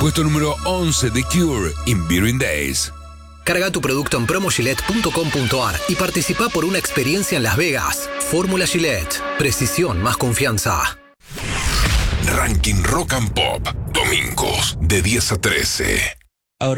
Puesto número 11, The Cure, In Between Days. Carga tu producto en promogillette.com.ar y participa por una experiencia en Las Vegas. Fórmula Gillette. Precisión más confianza. Ranking Rock and Pop. Domingos de 10 a 13.